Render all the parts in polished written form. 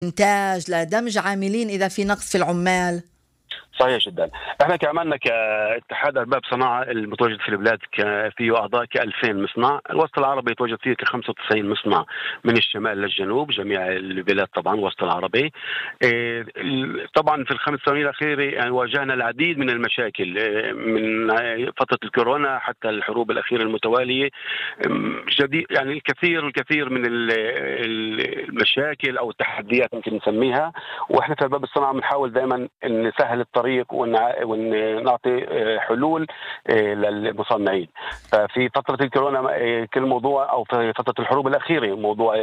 إنتاج لدمج عاملين إذا في نقص في العمال؟ صحيح جدا. احنا كعملنا كاتحاد ارباب صناعه المتواجد في البلاد فيه اعضاء ك2000 مصنع، الوسط العربي يتواجد فيه ك95 مصنع من الشمال للجنوب، جميع البلاد طبعا الوسط العربي. طبعا في ال5 سنين الاخيره يعني واجهنا العديد من المشاكل، من فتره الكورونا حتى الحروب الاخيره المتواليه. جديد يعني الكثير من المشاكل او التحديات ممكن نسميها، واحنا في ارباب الصناعه بنحاول دائما ان نسهل الطريق ونعطي حلول للمصنعين. ففي فترة الكورونا كل موضوع، أو في فترة الحروب الأخيرة، موضوع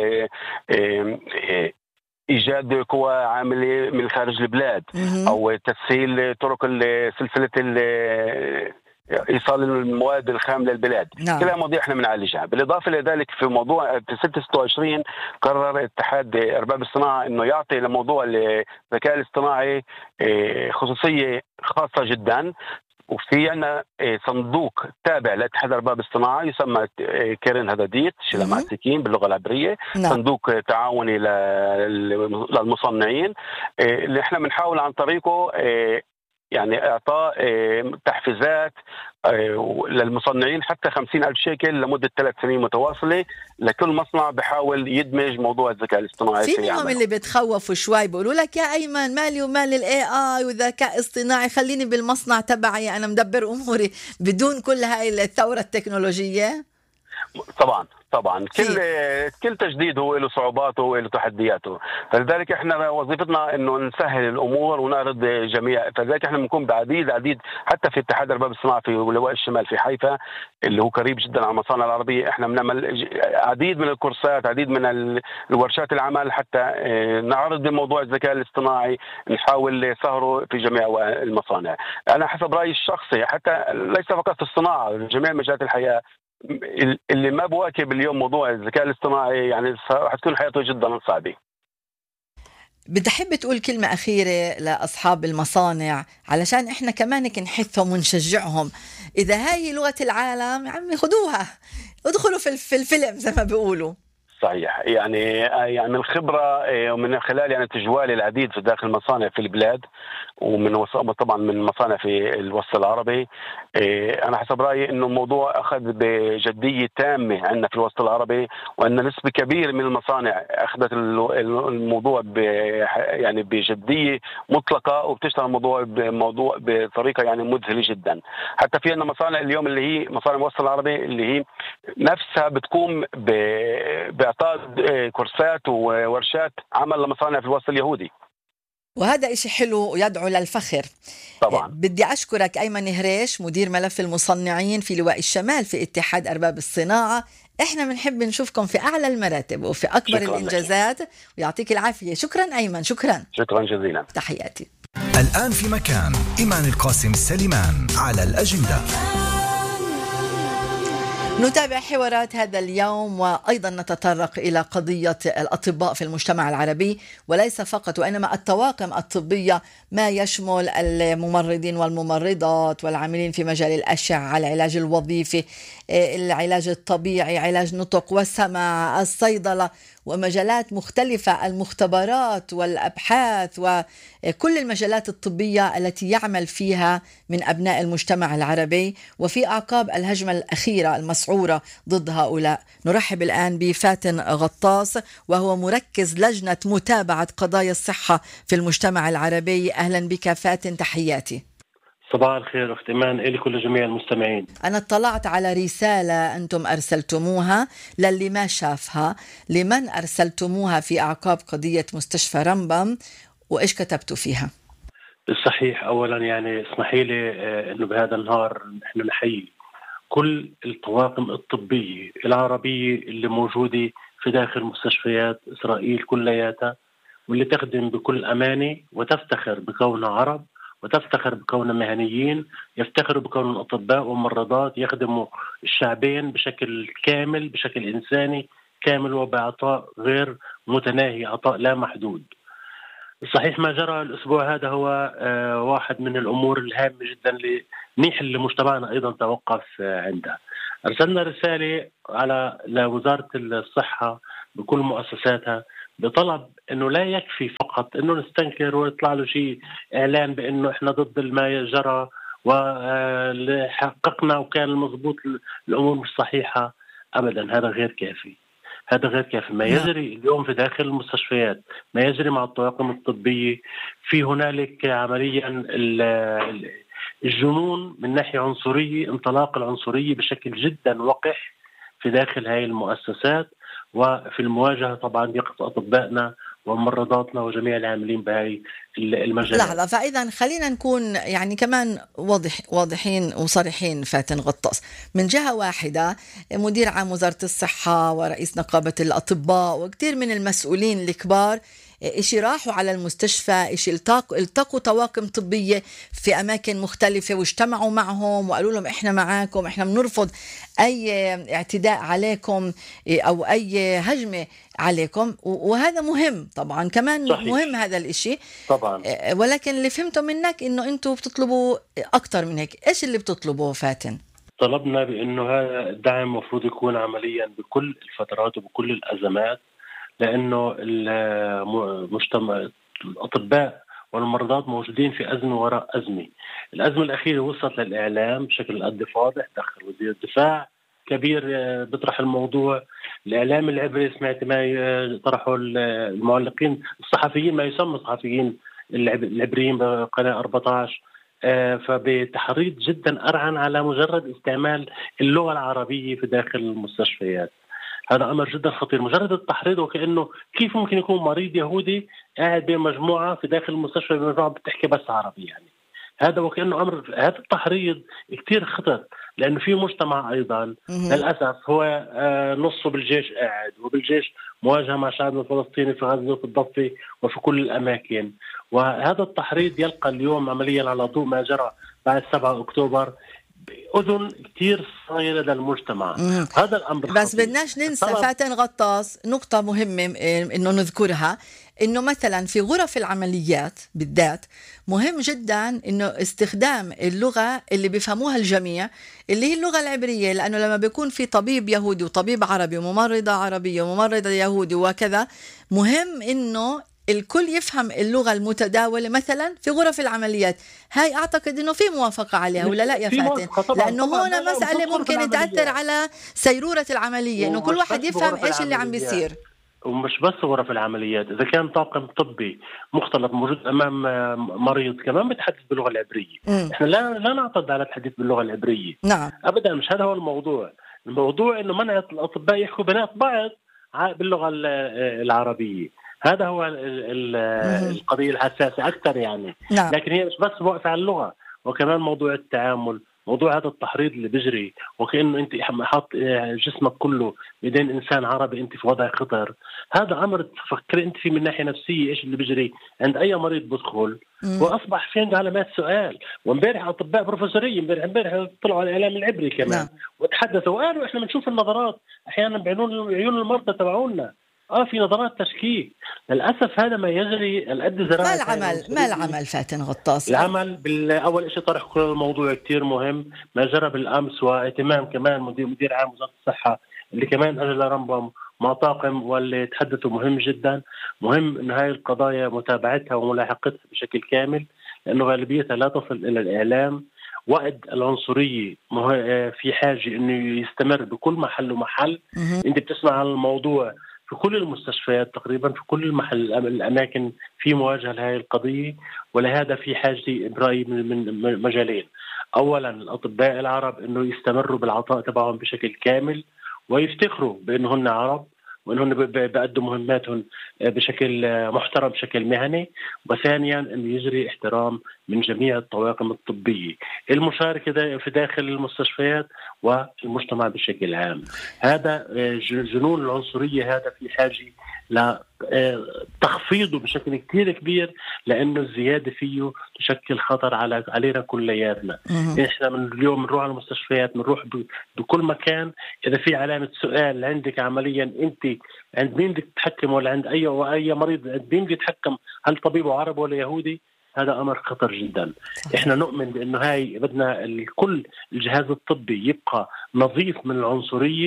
إيجاد قوى عاملة من خارج البلاد أو تسهيل طرق سلسلة إيصال المواد الخام للبلاد. نعم. كلها مواضيع احنا بنعالجها. بالإضافة لذلك في موضوع في 6/26 قرر اتحاد أرباب الصناعة إنه يعطي لموضوع الذكاء الاصطناعي خصوصية خاصة جدا. وفي عنا صندوق تابع لاتحاد ارباب الصناعه يسمى كيرن هداديت شلمات سكين باللغه العبريه. نعم. صندوق تعاوني للمصنعين اللي احنا بنحاول عن طريقه يعني اعطاء تحفيزات للمصنعين حتى 50,000 شيكل لمده 3 سنين متواصله لكل مصنع بحاول يدمج موضوع الذكاء الاصطناعي في منهم اللي بتخوفوا شوي، بيقولوا لك يا ايمن مالي ومال الاي اي والذكاء اصطناعي، خليني بالمصنع تبعي انا مدبر اموري بدون كل هاي الثوره التكنولوجيه. طبعا كل تجديد هو له صعوباته وله تحدياته، فلذلك احنا وظيفتنا انه نسهل الامور ونعرض جميع. فلذلك احنا بنكون بعديد حتى في اتحاد ارباب الصناعه في لواء الشمال في حيفا اللي هو قريب جدا على المصانع العربيه. احنا بنعمل عديد من الكورسات، عديد من الورشات العمل حتى نعرض موضوع الذكاء الاصطناعي، نحاول سهره في جميع المصانع. انا حسب رايي الشخصي حتى ليس فقط في الصناعه، جميع مجالات الحياه، اللي ما بواكب اليوم موضوع الذكاء الاصطناعي يعني حتكون حياته جدا صعبة. بدي أحب تقول كلمة أخيرة لأصحاب المصانع علشان إحنا كمان نحثهم ونشجعهم. إذا هاي لغة العالم يا عمي خدوها، ادخلوا في الفيلم زي ما بيقولوا. صحيح. يعني من خبرة ومن خلال يعني تجوالي العديد في داخل المصانع في البلاد، ومن طبعا من مصانع في الوسط العربي، أنا حسب رأيي إنه الموضوع أخذ بجدية تامة عندنا في الوسط العربي، وأن نسبة كبيرة من المصانع أخذت الموضوع يعني بجدية مطلقة، وبتشتغل الموضوع بطريقة يعني مذهلة جدا. حتى في عندنا مصانع اليوم اللي هي مصانع الوسط العربي اللي هي نفسها بتقوم بإعطاء كورسات وورشات عمل لمصانع في الوسط اليهودي، وهذا إشي حلو ويدعو للفخر. طبعا. بدي أشكرك أيمن هريش، مدير ملف المصنعين في لواء الشمال في اتحاد أرباب الصناعة. إحنا بنحب نشوفكم في أعلى المراتب وفي أكبر الإنجازات لك. ويعطيك العافية. شكرا أيمن، شكرا جزيلا، تحياتي. الآن في مكان إيمان القاسم سليمان على الأجندة. نتابع حوارات هذا اليوم، وأيضا نتطرق إلى قضية الأطباء في المجتمع العربي، وليس فقط وإنما الطواقم الطبية، ما يشمل الممرضين والممرضات والعاملين في مجال الأشعة، العلاج الوظيفي، العلاج الطبيعي، علاج نطق وسمع، الصيدلة، ومجالات مختلفة، المختبرات والأبحاث، وكل المجالات الطبية التي يعمل فيها من أبناء المجتمع العربي. وفي أعقاب الهجمة الأخيرة المسعورة ضد هؤلاء، نرحب الآن بفاتن غطاس، وهو مركز لجنة متابعة قضايا الصحة في المجتمع العربي. أهلا بك فاتن، تحياتي. صباح الخير أخت إيمان إليك ولجميع المستمعين. أنا اطلعت على رسالة أنتم أرسلتموها للي ما شافها، لمن أرسلتموها في أعقاب قضية مستشفى رمبم، وإيش كتبتوا فيها؟ صحيح. أولا يعني اسمحي لي أنه بهذا النهار نحن نحيي كل الطواقم الطبية العربية اللي موجودة في داخل مستشفيات إسرائيل كلياتها، واللي تخدم بكل أمانة وتفتخر بكونها عرب، وتفتخر بكون مهنيين، يفتخروا بكون أطباء وممرضات يخدموا الشعبين بشكل كامل، بشكل إنساني كامل، وبعطاء غير متناهي، عطاء لا محدود. صحيح ما جرى الأسبوع هذا هو واحد من الأمور الهامة جدا لمنيح اللي مجتمعنا أيضا توقف عندها. أرسلنا رسالة لوزارة الصحة بكل مؤسساتها بطلب انه لا يكفي فقط انه نستنكر ويطلع له شيء اعلان بانه احنا ضد ما جرى وحققنا وكان المضبوط الامور مش صحيحه. ابدا، هذا غير كافي. هذا غير كافي. ما يجري اليوم في داخل المستشفيات، ما يجري مع الطواقم الطبية، في هنالك عمليا الجنون من ناحية عنصرية، انطلاق العنصرية بشكل جدا وقح في داخل هاي المؤسسات، وفي المواجهة طبعا يقف أطبائنا وممرضاتنا وجميع العاملين بهاي المجالات. لحظة، فإذا خلينا نكون يعني كمان واضحين وصريحين. فاتن غطاس، من جهة واحدة مدير عام وزارة الصحة ورئيس نقابة الأطباء وكثير من المسؤولين الكبار إشي راحوا على المستشفى، إشي التقوا طواقم طبية في أماكن مختلفة واجتمعوا معهم وقالوا لهم إحنا معاكم، إحنا بنرفض أي اعتداء عليكم أو أي هجمة عليكم، وهذا مهم طبعا. كمان صحيح. مهم هذا الإشي طبعا. ولكن اللي فهمته منك إنه أنتوا بتطلبوا أكتر من هيك. إيش اللي بتطلبوه فاتن؟ طلبنا بأنه هذا الدعم مفروض يكون عمليا بكل الفترات وبكل الأزمات، لأنه المجتمع الأطباء والممرضات موجودين في أزمة وراء أزمة. الأزمة الأخيرة وصلت للإعلام بشكل قد فاضح، دخل وزير الدفاع كبير بيطرح الموضوع. الإعلام العبري سمعت ما طرحوا المعلقين الصحفيين، ما يسمى الصحفيين العبريين بقناة 14، فبتحريض جدا أرعن على مجرد استعمال اللغة العربية في داخل المستشفيات. هذا أمر جدا خطير. مجرد التحريض، وكأنه كيف ممكن يكون مريض يهودي قاعد بين مجموعة في داخل المستشفى بمجموعة بتحكي بس عربي يعني. هذا وكأنه أمر، هذا التحريض كتير خطر، لأنه في مجتمع أيضا للأسف هو نصه بالجيش قاعد، وبالجيش مواجهة مع شعبنا الفلسطيني في غزة وفي الضفة وفي كل الأماكن. وهذا التحريض يلقى اليوم عمليا على ضوء ما جرى بعد 7 أكتوبر أذن كتير صغيرة للمجتمع. هذا الأمر بس بدناش ننسى فاتن غطاس نقطة مهمة إنه نذكرها، إنه مثلا في غرف العمليات بالذات مهم جدا إنه استخدام اللغة اللي بيفهموها الجميع، اللي هي اللغة العبرية، لأنه لما بيكون في طبيب يهودي وطبيب عربي وممرضة عربية وممرضة يهودي وكذا، مهم إنه الكل يفهم اللغة المتداولة مثلا في غرف العمليات. هاي أعتقد إنه في موافقة عليها ولا لا يا فاتن؟ لأنه هنا مسألة ممكن تأثر على سيرورة العملية، إنه كل واحد يفهم إيش اللي عم بيصير. ومش بس غرف العمليات، إذا كان طاقم طبي مختلط موجود أمام مريض كمان بيتحدث باللغة العبرية. إحنا لا نعترض على الحديث باللغة العبرية. نعم. أبدا، مش هذا هو الموضوع. الموضوع إنه منع الأطباء يحكوا بنات بعض باللغة العربية. هذا هو القضية الحساسة أكثر يعني. نعم. لكن هي مش بس واقفة على اللغة، وكمان موضوع التعامل، موضوع هذا التحريض اللي بيجري، وكأنه أنت حاط جسمك كله بيدين إنسان عربي أنت في وضع خطر. هذا أمر تفكر أنت فيه من ناحية نفسية إيش اللي بيجري عند أي مريض بدخل، وأصبح في عنده علامات سؤال. وامبارح أطباء بروفيسوريين امبارح طلعوا على الإعلام العبري كمان. نعم. وتحدثوا وقالوا إحنا بنشوف النظرات أحيانا بعيون المرضى تبعونا، في نظرات تشكيك. للأسف هذا ما يجري الأد زراعة. ما العمل فاتن غطاس؟ العمل بالأول شيء طرح كل الموضوع كتير مهم ما جرى بالأمس، واهتمام كمان مدير عام وزارة الصحة اللي كمان أجل رمضان مع طاقم واللي تحدثوا مهم جدا. مهم إن هاي القضايا متابعتها وملاحقتها بشكل كامل، لأنه غالبيتها لا تصل إلى الإعلام. وقت العنصرية في حاجة إنه يستمر بكل محل ومحل. أنت بتسمع عن الموضوع في كل المستشفيات تقريبا، في كل الأماكن في مواجهة لهذه القضية. ولهذا في حاجة برأيي من مجالين. أولا الأطباء العرب إنه يستمروا بالعطاء تبعهم بشكل كامل، ويفتخروا بأنهن عرب وأنهن بيقدموا مهماتهم بشكل محترم بشكل مهني. وثانيا أن يجري احترام من جميع الطواقم الطبية المشاركة في داخل المستشفيات والمجتمع بشكل عام. هذا جنون العنصرية هذا في حاجة لتخفيضه بشكل كتير كبير، لأنه الزيادة فيه تشكل خطر علينا كلياتنا. إحنا من اليوم نروح على المستشفيات، نروح بكل مكان، إذا في علامة سؤال عندك عمليا أنت عند مين بدك تتحكم، ولا عند أي مريض عند مين بدك يتحكم، هل طبيبه عربي ولا يهودي، هذا أمر خطر جدا. إحنا نؤمن بأنه هاي بدنا كل الجهاز الطبي يبقى نظيف من العنصرية،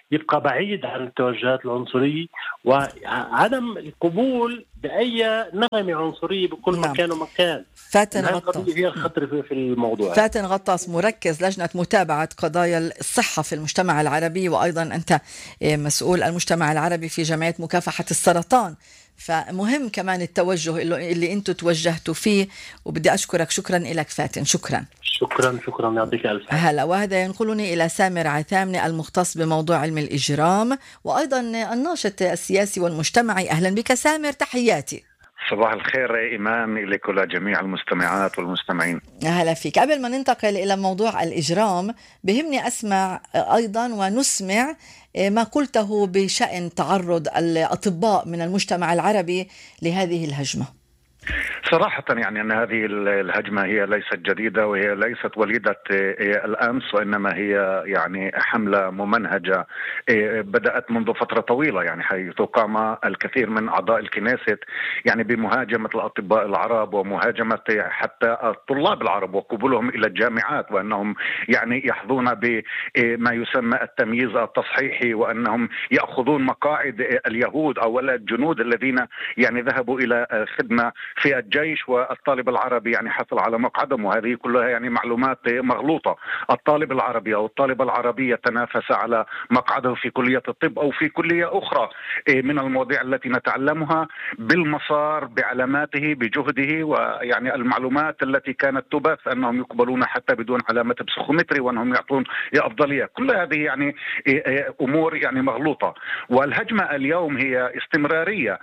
يبقى بعيد عن التوجهات العنصرية وعدم القبول بأي نغمة عنصرية بكل مكان ومكان. فاتن غطاس هي الخطر في الموضوع. فاتن غطاس مركز لجنة متابعة قضايا الصحة في المجتمع العربي، وأيضا أنت مسؤول المجتمع العربي في جمعية مكافحة السرطان، فمهم كمان التوجه اللي أنتوا توجهتوا فيه، وبدي أشكرك. شكرا لك فاتن. شكرا يعطيك ألف هلا. وهذا ينقلني إلى سامر عثامنة المختص بموضوع علم الإجرام وأيضا الناشط السياسي والمجتمعي. أهلا بك سامر، تحياتي. صباح الخير إيمان لك ولجميع المستمعات والمستمعين. أهلا فيك. قبل ما ننتقل إلى موضوع الإجرام بهمني أسمع أيضا ونسمع ما قلته بشأن تعرض الأطباء من المجتمع العربي لهذه الهجمة. صراحة يعني أن هذه الهجمة هي ليست جديدة وهي ليست وليدة الأمس، وإنما هي يعني حملة ممنهجة بدأت منذ فترة طويلة، يعني حيث قام الكثير من أعضاء الكنيست يعني بمهاجمة الأطباء العرب ومهاجمة حتى الطلاب العرب وقبولهم إلى الجامعات، وأنهم يعني يحظون بما يسمى التمييز التصحيحي، وأنهم يأخذون مقاعد اليهود أو الجنود الذين يعني ذهبوا إلى خدمة في الجيش، والطالب العربي يعني حصل على مقعدهم. وهذه كلها يعني معلومات مغلوطة. الطالب العربي أو الطالبة العربية تنافس على مقعده في كلية الطب أو في كلية أخرى من المواضيع التي نتعلمها بالمسار بعلاماته بجهده، ويعني المعلومات التي كانت تبث أنهم يقبلون حتى بدون علامة بسيكومتري وأنهم يعطون أفضلية. كل هذه يعني أمور يعني مغلوطة. والهجمة اليوم هي استمرارية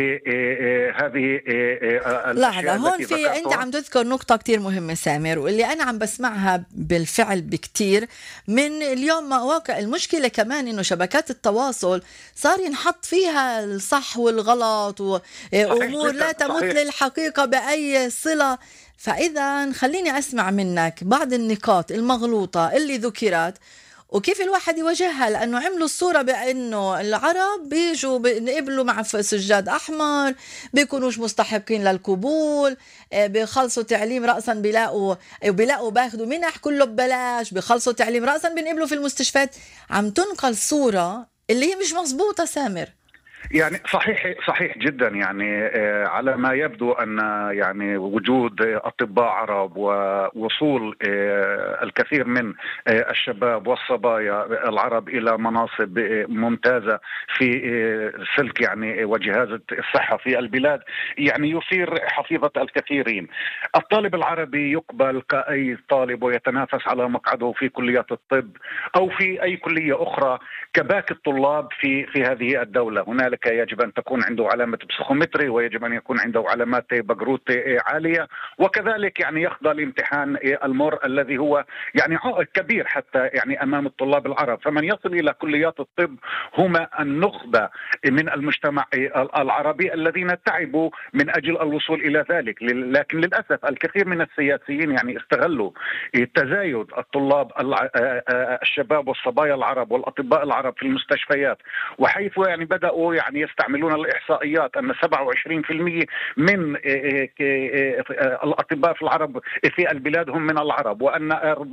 لهذه لحظة، هون في أنت عم تذكر نقطة كتير مهمة سامر، واللي أنا عم بسمعها بالفعل بكتير من اليوم مواقع. المشكلة كمان إنه شبكات التواصل صار ينحط فيها الصح والغلط وأمور لا تمت للحقيقة بأي صلة. فإذا خليني أسمع منك بعض النقاط المغلوطة اللي ذكرت وكيف الواحد يواجهها، لأنه عملوا الصورة بأنه العرب بيجوا بيقبلوا مع سجاد أحمر، بيكونوش مستحقين للقبول، بيخلصوا تعليم رأسا بيلاقوا باخدوا منح كله ببلاش، بيخلصوا تعليم رأسا بنقبلوا في المستشفيات. عم تنقل صورة اللي هي مش مظبوطة سامر. يعني صحيح جدا. يعني على ما يبدو أن يعني وجود أطباء عرب ووصول الكثير من الشباب والصبايا العرب إلى مناصب ممتازة في سلك يعني وجهاز الصحة في البلاد يعني يثير حفيظة الكثيرين. الطالب العربي يقبل كأي طالب ويتنافس على مقعده في كليات الطب أو في أي كلية أخرى كباقي الطلاب في هذه الدولة. هنالك يجب أن تكون عنده علامة بسيكومتري، ويجب أن يكون عنده علامات بقروت عالية، وكذلك يعني يخضع لامتحان المر الذي هو يعني عائق كبير حتى يعني أمام الطلاب العرب. فمن يصل إلى كليات الطب هم النخبة من المجتمع العربي الذين تعبوا من أجل الوصول إلى ذلك. لكن للأسف الكثير من السياسيين يعني استغلوا تزايد الطلاب الشباب والصبايا العرب والأطباء العرب في المستشفيات، وحيث يعني بدأوا يعني يستعملون الإحصائيات أن 27% من الأطباء في العرب في البلاد هم من العرب، وأن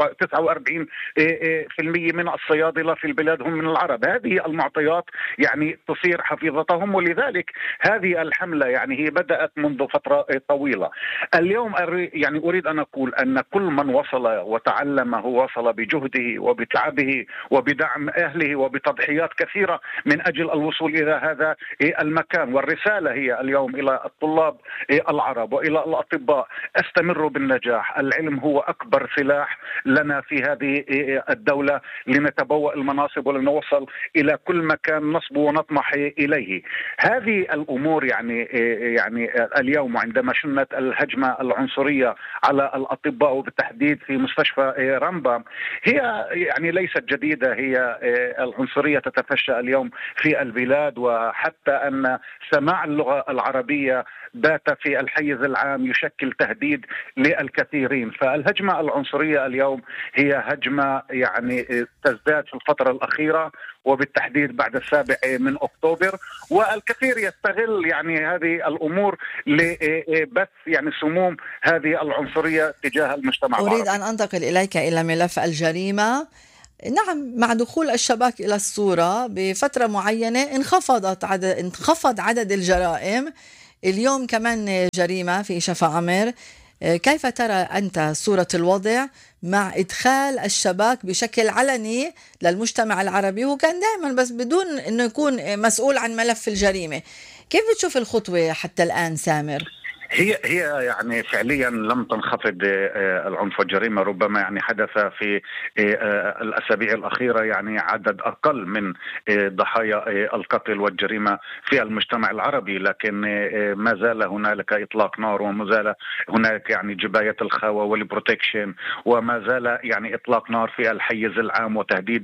49% من الصيادلة في البلاد هم من العرب. هذه المعطيات يعني تثير حفيظتهم، ولذلك هذه الحملة يعني هي بدأت منذ فترة طويلة. اليوم يعني أريد أن أقول أن كل من وصل وتعلم هو وصل بجهده وبتعبه وبدعم أهله وبتضحيات كثيرة من أجل الوصول إلى هذا المكان. والرسالة هي اليوم إلى الطلاب العرب وإلى الأطباء: استمروا بالنجاح. العلم هو أكبر سلاح لنا في هذه الدولة لنتبوأ المناصب ولنوصل إلى كل مكان نصبو ونطمح إليه. هذه الأمور يعني اليوم عندما شنت الهجمة العنصرية على الأطباء وبالتحديد في مستشفى رمبام هي يعني ليست جديدة. هي العنصرية تتفشى اليوم في البلاد، وحتى أن سماع اللغة العربية بات في الحيز العام يشكل تهديد للكثيرين. فالهجمة العنصرية اليوم هي هجمة يعني تزداد في الفترة الأخيرة، وبالتحديد بعد 7 أكتوبر، والكثير يستغل يعني هذه الأمور لبث يعني سموم هذه العنصرية تجاه المجتمع العربي. أريد أن أنتقل إليك إلى ملف الجريمة. نعم، مع دخول الشباك إلى الصورة بفترة معينة انخفض عدد الجرائم. اليوم كمان جريمة في شفا عمر. كيف ترى أنت صورة الوضع مع إدخال الشباك بشكل علني للمجتمع العربي، وكان دائما بس بدون أنه يكون مسؤول عن ملف الجريمة؟ كيف بتشوف الخطوة حتى الآن سامر؟ هي يعني فعليا لم تنخفض العنف والجريمة، ربما يعني حدث في الأسابيع الأخيرة يعني عدد أقل من ضحايا القتل والجريمة في المجتمع العربي، لكن ما زال هنالك إطلاق نار، وما زال هنالك يعني جباية الخاوة والبروتكشن، وما زال يعني إطلاق نار في الحيز العام وتهديد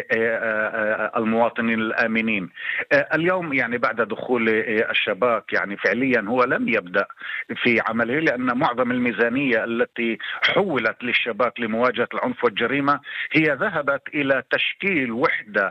المواطنين الآمنين. اليوم يعني بعد دخول الشباك يعني فعليا هو لم يبدأ في عمله، لأن معظم الميزانية التي حولت للشباك لمواجهة العنف والجريمة هي ذهبت إلى تشكيل وحدة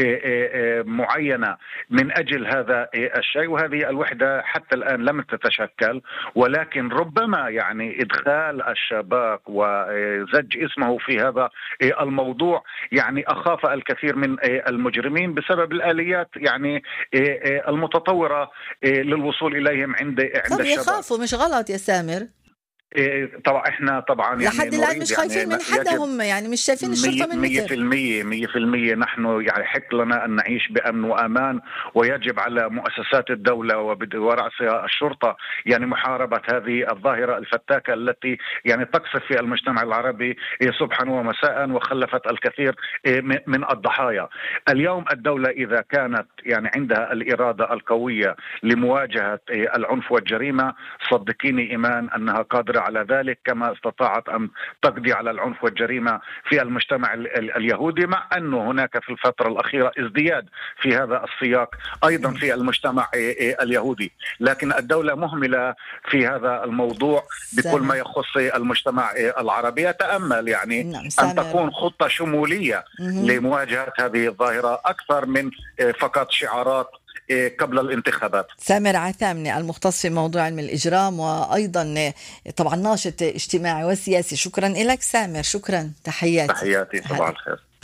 معينة من أجل هذا الشيء، وهذه الوحدة حتى الآن لم تتشكل. ولكن ربما يعني إدخال الشباك وزج اسمه في هذا الموضوع يعني أخاف الكثير من المجرمين بسبب الآليات يعني المتطورة للوصول إليهم عند الشباب. يخافوا، مش غلط يا سامر؟ طبعا احنا طبعا يعني لحد الآن مش خايفين يعني من حدا، هم يعني مش شايفين الشرطة من متر. 100% نحن يعني حق لنا أن نعيش بأمن وأمان، ويجب على مؤسسات الدولة ورأسها الشرطة يعني محاربة هذه الظاهرة الفتاكة التي يعني تقصف في المجتمع العربي صبحا ومساء وخلفت الكثير من الضحايا. اليوم الدولة إذا كانت يعني عندها الإرادة القوية لمواجهة العنف والجريمة، صدقيني إيمان أنها قادرة على ذلك، كما استطاعت أن تقضي على العنف والجريمة في المجتمع اليهودي، مع أنه هناك في الفترة الأخيرة ازدياد في هذا السياق أيضا في المجتمع اليهودي. لكن الدولة مهملة في هذا الموضوع بكل ما يخص المجتمع العربي. أتأمل يعني أن تكون خطة شمولية لمواجهة هذه الظاهرة أكثر من فقط شعارات قبل الانتخابات. سامر عثامنة، المختص في موضوع علم الإجرام وأيضا طبعا ناشط اجتماعي وسياسي. شكرا لك سامر، شكرا، تحياتي. صباح الخير.